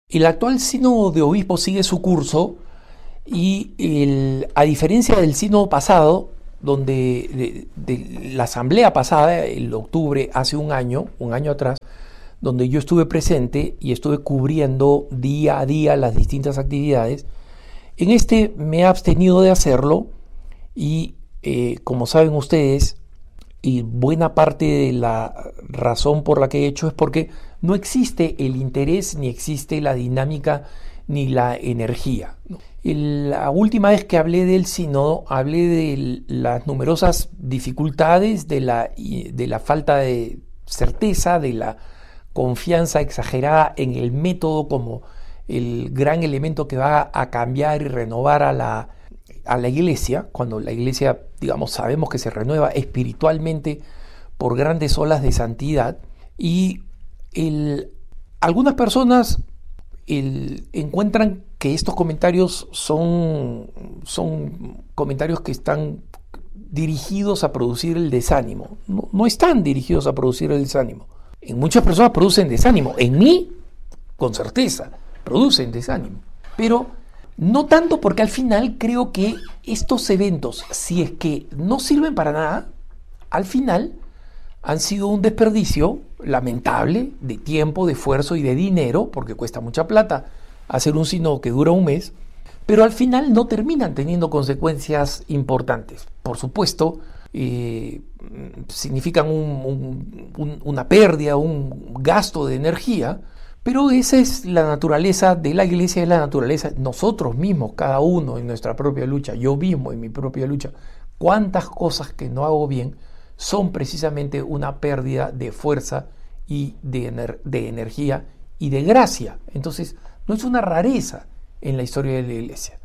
El actual sínodo de obispos sigue su curso y a diferencia del sínodo pasado, donde de la asamblea pasada, el octubre, hace un año atrás, donde yo estuve presente y estuve cubriendo día a día las distintas actividades, en este me he abstenido de hacerlo y como saben ustedes, y buena parte de la razón por la que he hecho es porque no existe el interés, ni existe la dinámica, ni la energía. La última vez que hablé del sínodo, hablé de las numerosas dificultades, de la falta de certeza, de la confianza exagerada en el método como el gran elemento que va a cambiar y renovar a la iglesia, cuando la iglesia, digamos, sabemos que se renueva espiritualmente por grandes olas de santidad. Y algunas personas encuentran que estos comentarios son comentarios que están dirigidos a producir el desánimo. No están dirigidos a producir el desánimo. En muchas personas producen desánimo. En mí, con certeza, producen desánimo. Pero no tanto, porque al final creo que estos eventos, si es que no sirven para nada, al final han sido un desperdicio lamentable de tiempo, de esfuerzo y de dinero, porque cuesta mucha plata hacer un sínodo que dura un mes, pero al final no terminan teniendo consecuencias importantes. Por supuesto, significan una pérdida, un gasto de energía, pero esa es la naturaleza de la iglesia, es la naturaleza nosotros mismos, cada uno en nuestra propia lucha, yo mismo en mi propia lucha. Cuántas cosas que no hago bien son precisamente una pérdida de fuerza y de energía y de gracia. Entonces, no es una rareza en la historia de la iglesia.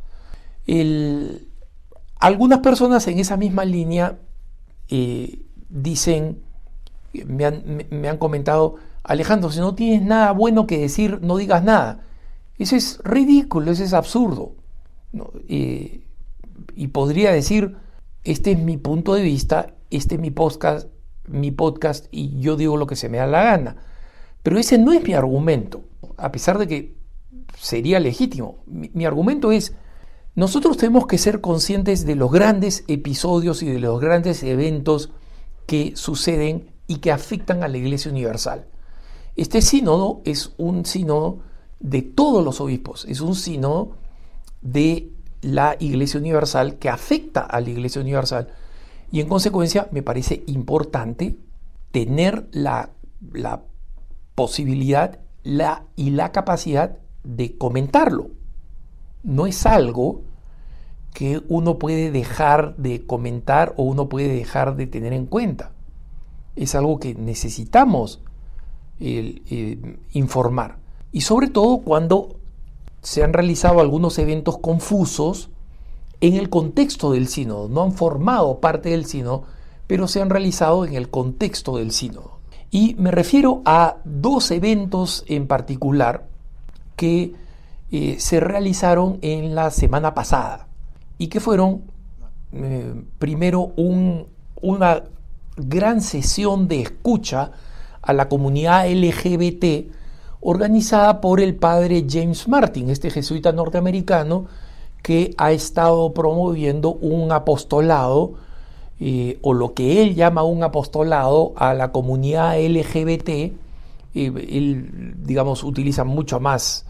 Algunas personas en esa misma línea dicen, me han comentado: Alejandro, si no tienes nada bueno que decir, no digas nada. Eso es ridículo, eso es absurdo, ¿no? Y podría decir: este es mi punto de vista, este es mi podcast y yo digo lo que se me da la gana. Pero ese no es mi argumento, a pesar de que sería legítimo. Mi argumento es: nosotros tenemos que ser conscientes de los grandes episodios y de los grandes eventos que suceden y que afectan a la Iglesia Universal. Este sínodo es un sínodo de todos los obispos, es un sínodo de la Iglesia Universal que afecta a la Iglesia Universal, y en consecuencia me parece importante tener la posibilidad y la capacidad de comentarlo. No es algo que uno puede dejar de comentar o uno puede dejar de tener en cuenta. Es algo que necesitamos informar, y sobre todo cuando se han realizado algunos eventos confusos en el contexto del sínodo. No han formado parte del sínodo, pero se han realizado en el contexto del sínodo. Y me refiero a dos eventos en particular que se realizaron en la semana pasada y que fueron primero una gran sesión de escucha a la comunidad LGBT organizada por el padre James Martin, este jesuita norteamericano que ha estado promoviendo un apostolado, o lo que él llama un apostolado a la comunidad LGBT. Él, digamos, utiliza mucho más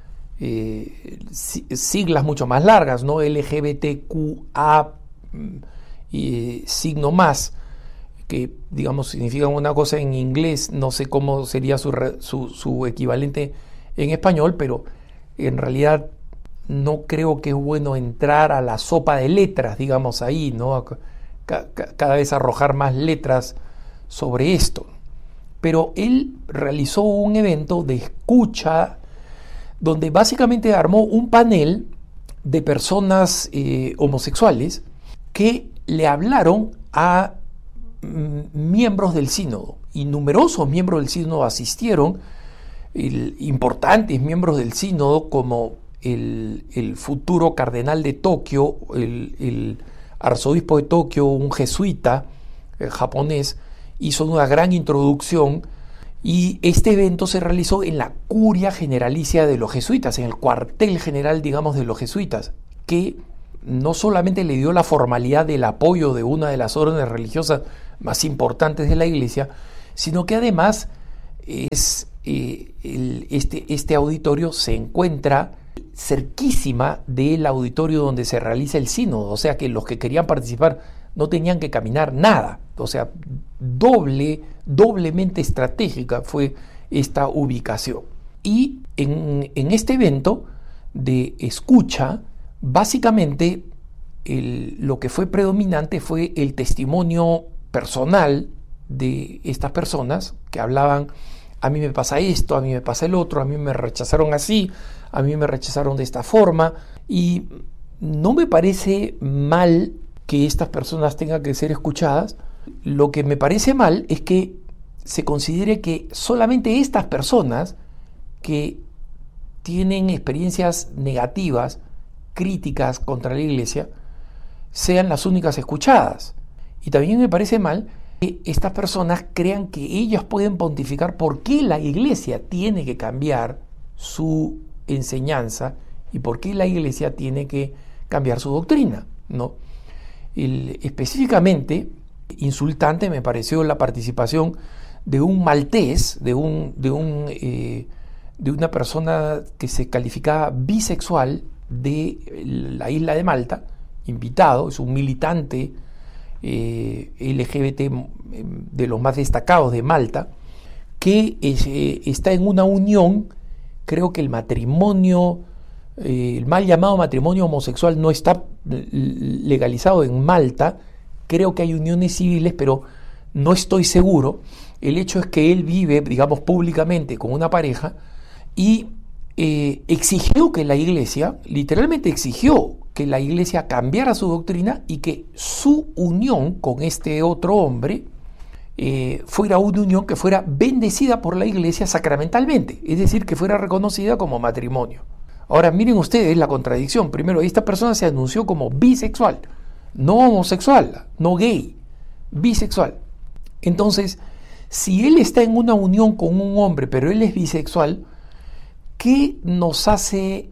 siglas mucho más largas, ¿no? LGBTQA signo más, que, digamos, significan una cosa en inglés. No sé cómo sería su equivalente en español, pero en realidad no creo que es bueno entrar a la sopa de letras, digamos, ahí, ¿no? Cada vez arrojar más letras sobre esto. Pero él realizó un evento de escucha donde básicamente armó un panel de personas homosexuales que le hablaron a miembros del sínodo, y numerosos miembros del sínodo asistieron, importantes miembros del sínodo como el futuro cardenal de Tokio, el arzobispo de Tokio, un jesuita japonés, hizo una gran introducción Y este evento se realizó en la curia generalicia de los jesuitas, en el cuartel general, digamos, de los jesuitas, que no solamente le dio la formalidad del apoyo de una de las órdenes religiosas más importantes de la Iglesia, sino que además este auditorio se encuentra cerquísima del auditorio donde se realiza el sínodo, o sea que los que querían participar no tenían que caminar nada, o sea, doblemente estratégica fue esta ubicación. Y en este evento de escucha, básicamente lo que fue predominante fue el testimonio personal de estas personas que hablaban: a mí me pasa esto, a mí me pasa el otro, a mí me rechazaron así, a mí me rechazaron de esta forma. Y no me parece mal que estas personas tengan que ser escuchadas. Lo que me parece mal es que se considere que solamente estas personas que tienen experiencias negativas, críticas contra la Iglesia, sean las únicas escuchadas. Y también me parece mal que estas personas crean que ellas pueden pontificar por qué la Iglesia tiene que cambiar su enseñanza y por qué la Iglesia tiene que cambiar su doctrina, ¿no? Específicamente insultante me pareció la participación de un maltés, de una persona que se calificaba bisexual de la isla de Malta, invitado, es un militante LGBT de los más destacados de Malta, que está en una unión. Creo que el matrimonio, el mal llamado matrimonio homosexual, no está legalizado en Malta. Creo que hay uniones civiles, pero no estoy seguro. El hecho es que él vive, digamos, públicamente con una pareja y exigió que la Iglesia, literalmente exigió que la Iglesia cambiara su doctrina y que su unión con este otro hombre fuera una unión que fuera bendecida por la Iglesia sacramentalmente, es decir, que fuera reconocida como matrimonio. Ahora miren ustedes la contradicción. Primero, esta persona se anunció como bisexual, no homosexual, no gay, bisexual. Entonces, si él está en una unión con un hombre, pero él es bisexual, ¿qué nos hace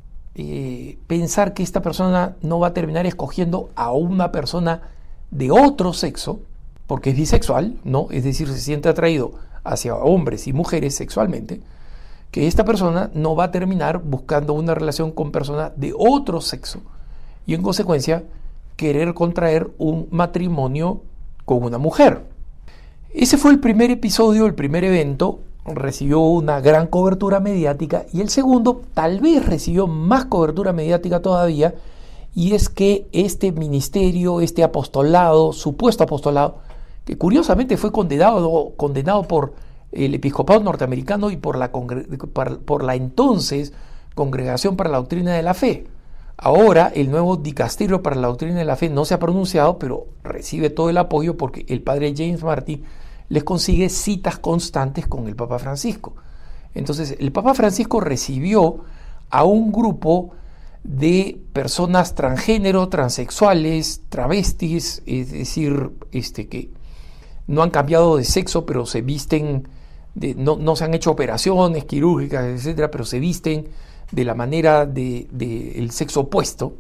pensar que esta persona no va a terminar escogiendo a una persona de otro sexo, porque es bisexual, ¿no? Es decir, se siente atraído hacia hombres y mujeres sexualmente, que esta persona no va a terminar buscando una relación con personas de otro sexo y en consecuencia querer contraer un matrimonio con una mujer? Ese fue el primer episodio, el primer evento. Recibió una gran cobertura mediática, y el segundo tal vez recibió más cobertura mediática todavía, y es que este ministerio, este apostolado, supuesto apostolado, que curiosamente fue condenado por el episcopado norteamericano y por la entonces Congregación para la Doctrina de la Fe. Ahora el nuevo dicasterio para la Doctrina de la Fe no se ha pronunciado, pero recibe todo el apoyo porque el padre James Marty les consigue citas constantes con el Papa Francisco. Entonces, el Papa Francisco recibió a un grupo de personas transgénero, transexuales, travestis, es decir, que no han cambiado de sexo, pero se visten, no se han hecho operaciones quirúrgicas, etcétera, pero se visten de la manera del sexo opuesto.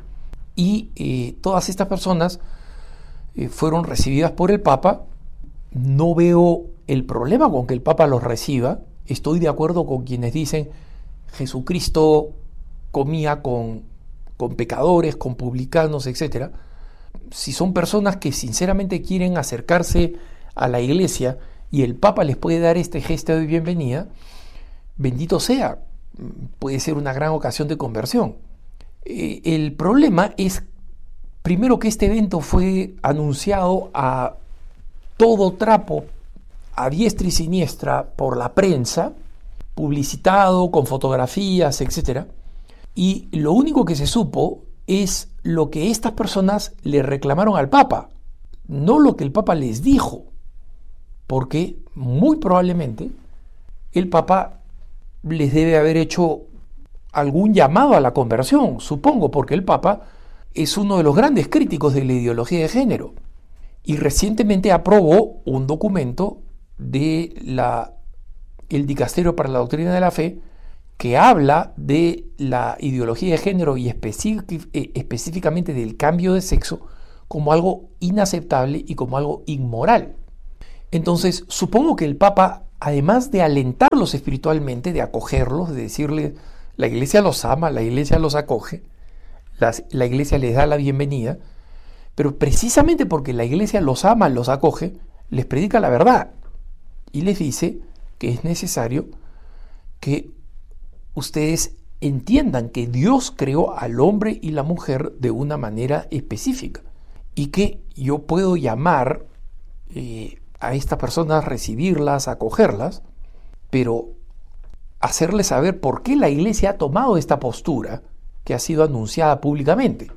Y todas estas personas fueron recibidas por el Papa. No veo el problema con que el Papa los reciba. Estoy de acuerdo con quienes dicen Jesucristo comía con pecadores, con publicanos, etc. Si son personas que sinceramente quieren acercarse a la Iglesia y el Papa les puede dar este gesto de bienvenida, bendito sea, puede ser una gran ocasión de conversión. El problema es, primero, que este evento fue anunciado a todo trapo, a diestra y siniestra, por la prensa, publicitado con fotografías, etc. Y lo único que se supo es lo que estas personas le reclamaron al Papa, no lo que el Papa les dijo, porque muy probablemente el Papa les debe haber hecho algún llamado a la conversión, supongo, porque el Papa es uno de los grandes críticos de la ideología de género. Y recientemente aprobó un documento de la el Dicasterio para la Doctrina de la Fe, que habla de la ideología de género y específicamente del cambio de sexo como algo inaceptable y como algo inmoral. Entonces, supongo que el Papa, además de alentarlos espiritualmente, de acogerlos, de decirles, la Iglesia los ama, la Iglesia los acoge, la Iglesia les da la bienvenida, pero precisamente porque la Iglesia los ama, los acoge, les predica la verdad y les dice que es necesario que ustedes entiendan que Dios creó al hombre y la mujer de una manera específica y que yo puedo llamar a estas personas, recibirlas, acogerlas, pero hacerles saber por qué la Iglesia ha tomado esta postura que ha sido anunciada públicamente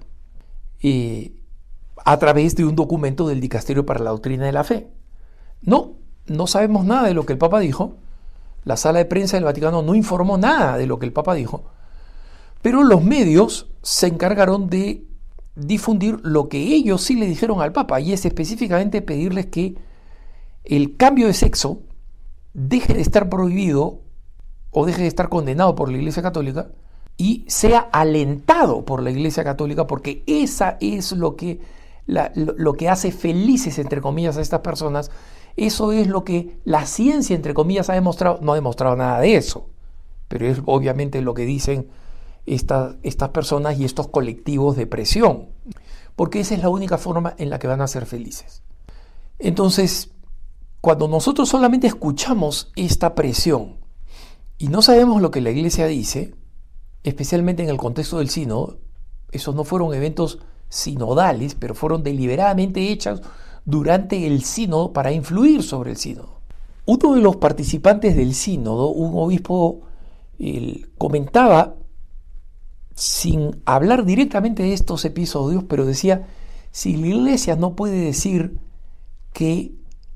a través de un documento del Dicasterio para la Doctrina de la Fe. No sabemos nada de lo que el Papa dijo. La sala de prensa del Vaticano no informó nada de lo que el Papa dijo, pero los medios se encargaron de difundir lo que ellos sí le dijeron al Papa, y es específicamente pedirles que el cambio de sexo deje de estar prohibido o deje de estar condenado por la Iglesia Católica y sea alentado por la Iglesia Católica, porque esa es lo que hace felices, entre comillas, a estas personas. Eso es lo que la ciencia, entre comillas, ha demostrado. No ha demostrado nada de eso, pero es obviamente lo que dicen estas personas y estos colectivos de presión, porque esa es la única forma en la que van a ser felices. Entonces, cuando nosotros solamente escuchamos esta presión y no sabemos lo que la Iglesia dice, especialmente en el contexto del sínodo, esos no fueron eventos sinodales, pero fueron deliberadamente hechos durante el sínodo para influir sobre el sínodo. Uno de los participantes del sínodo, un obispo, comentaba, sin hablar directamente de estos episodios, pero decía, si la Iglesia no puede decir que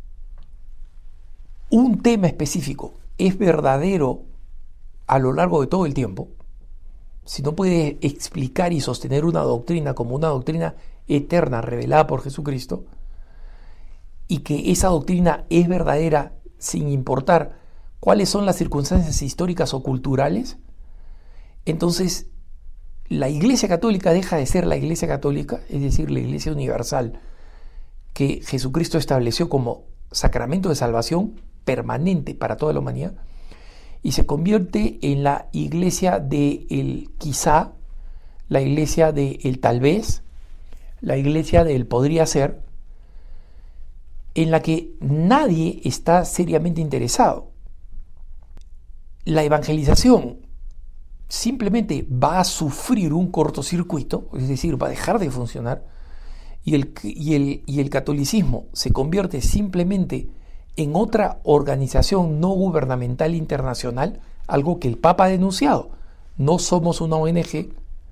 un tema específico es verdadero a lo largo de todo el tiempo, si no puede explicar y sostener una doctrina como una doctrina eterna revelada por Jesucristo, y que esa doctrina es verdadera sin importar cuáles son las circunstancias históricas o culturales, entonces la Iglesia Católica deja de ser la Iglesia Católica, es decir, la Iglesia Universal que Jesucristo estableció como sacramento de salvación permanente para toda la humanidad, y se convierte en la Iglesia del quizá, la Iglesia del tal vez, la Iglesia del podría ser, en la que nadie está seriamente interesado. La evangelización simplemente va a sufrir un cortocircuito, es decir, va a dejar de funcionar, y el catolicismo se convierte simplemente en otra organización no gubernamental internacional, algo que el Papa ha denunciado. No somos una ONG,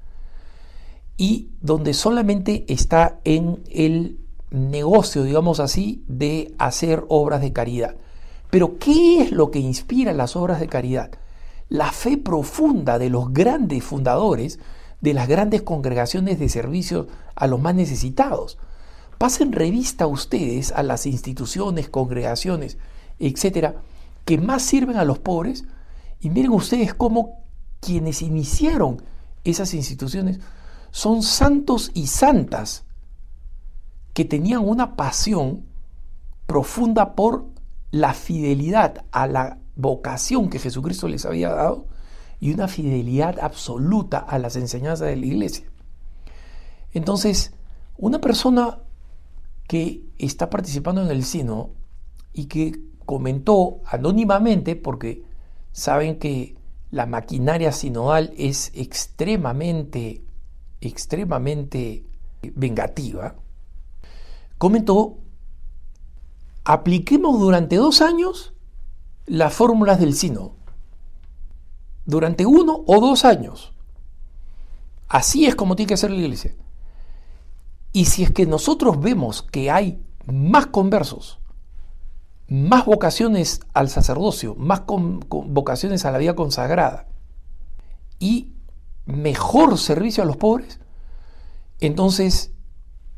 y donde solamente está en el negocio, digamos así, de hacer obras de caridad. Pero ¿qué es lo que inspira las obras de caridad? La fe profunda de los grandes fundadores de las grandes congregaciones de servicio a los más necesitados. Pasen revista ustedes a las instituciones, congregaciones, etcétera, que más sirven a los pobres, y miren ustedes cómo quienes iniciaron esas instituciones son santos y santas que tenían una pasión profunda por la fidelidad a la vocación que Jesucristo les había dado y una fidelidad absoluta a las enseñanzas de la Iglesia. Entonces, una persona que está participando en el sínodo y que comentó anónimamente, porque saben que la maquinaria sinodal es extremadamente vengativa, comentó: apliquemos durante 2 años las fórmulas del sínodo, durante 1 o 2 años. Así es como tiene que hacer la Iglesia. Y si es que nosotros vemos que hay más conversos, más vocaciones al sacerdocio, más vocaciones a la vida consagrada y mejor servicio a los pobres, entonces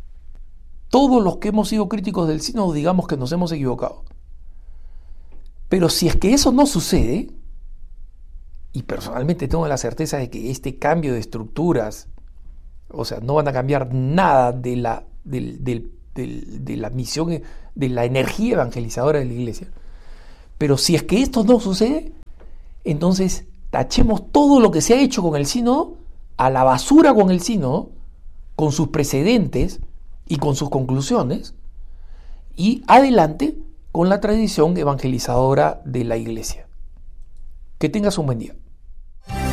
todos los que hemos sido críticos del sínodo digamos que nos hemos equivocado. Pero si es que eso no sucede, y personalmente tengo la certeza de que este cambio de estructuras, o sea, no van a cambiar nada de la misión, de la energía evangelizadora de la iglesia. Pero si es que esto no sucede, entonces tachemos todo lo que se ha hecho con el sínodo a la basura con el sínodo, con sus precedentes y con sus conclusiones, y adelante con la tradición evangelizadora de la iglesia. Que tengas un buen día.